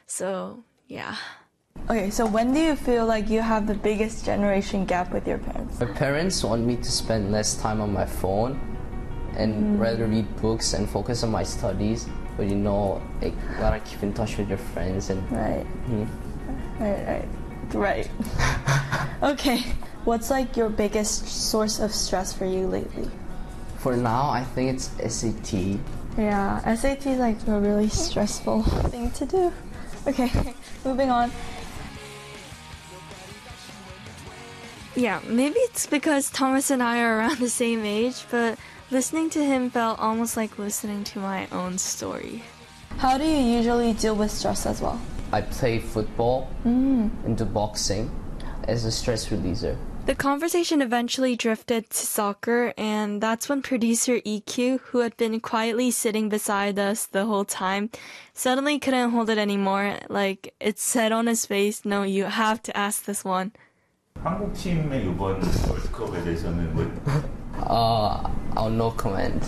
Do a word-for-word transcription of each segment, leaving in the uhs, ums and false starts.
So, yeah. Okay, so when do you feel like you have the biggest generation gap with your parents? My parents want me to spend less time on my phone and mm. rather read books and focus on my studies. But you know, like, you gotta keep in touch with your friends and... Right. Mm-hmm. Right, right, right. Okay, what's like your biggest source of stress for you lately? For now, I think it's S A T. Yeah, S A T is like a really stressful thing to do. Okay, moving on. Yeah, maybe it's because Thomas and I are around the same age, but listening to him felt almost like listening to my own story. How do you usually deal with stress as well? I play football mm. and do boxing as a stress releaser. The conversation eventually drifted to soccer, and that's when producer E Q, who had been quietly sitting beside us the whole time, suddenly couldn't hold it anymore. Like, it said on his face, no, you have to ask this one. 한국 팀의 이번 월드컵에 대해서는 뭐? Uh, I'll no comment.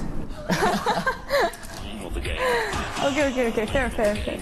Okay, okay, okay, fair, fair, fair.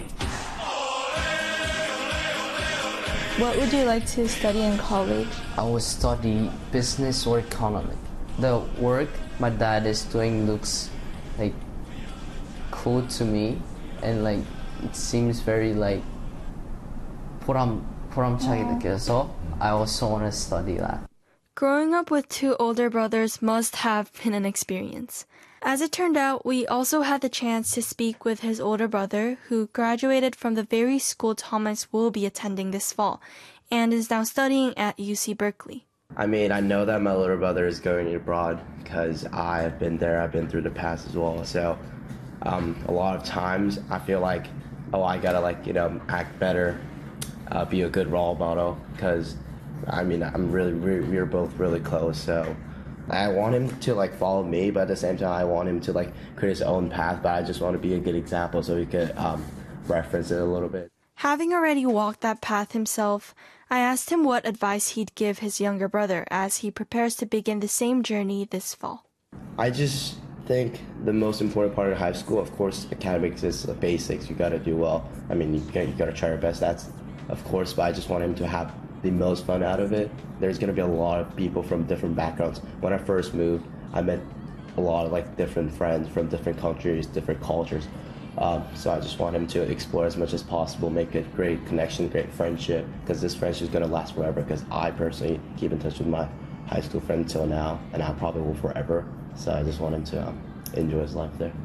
What would you like to study in college? I will study business or economic. The work my dad is doing looks like cool to me, and like it seems very like 보람 보람차게 느껴서 I also want to study that. Growing up with two older brothers must have been an experience. As it turned out, we also had the chance to speak with his older brother, who graduated from the very school Thomas will be attending this fall, and is now studying at U C Berkeley. I mean, I know that my little brother is going abroad because I've been there, I've been through the past as well. So um, a lot of times I feel like, oh, I gotta like, you know, act better, uh, be a good role model, because I mean, I'm really, we're, we're both really close, so I want him to like follow me, but at the same time I want him to like create his own path, but I just want to be a good example so he could um, reference it a little bit. Having already walked that path himself, I asked him what advice he'd give his younger brother as he prepares to begin the same journey this fall. I just think the most important part of high school, of course, academics is the basics. You got to do well. I mean, you got, you got to try your best, that's of course, but I just want him to have the most fun out of it. There's going to be a lot of people from different backgrounds. When I first moved, I met a lot of like different friends from different countries, different cultures. Um, so I just want him to explore as much as possible, make a great connection, great friendship, because this friendship is going to last forever, because I personally keep in touch with my high school friend till now, and I probably will forever. So I just want him to um, enjoy his life there.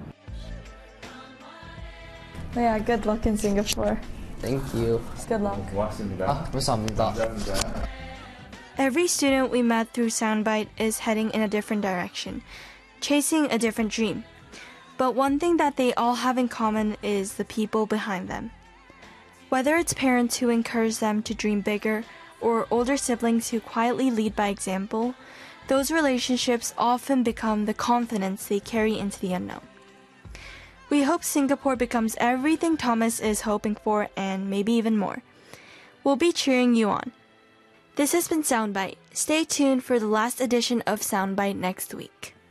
Yeah, good luck in Singapore. Thank you. Good luck. 고맙습니다. 아, 감사합니다. 감사합니다. Every student we met through Soundbite is heading in a different direction, chasing a different dream. But one thing that they all have in common is the people behind them. Whether it's parents who encourage them to dream bigger, or older siblings who quietly lead by example, those relationships often become the confidence they carry into the unknown. We hope Singapore becomes everything Thomas is hoping for, and maybe even more. We'll be cheering you on. This has been Soundbite. Stay tuned for the last edition of Soundbite next week.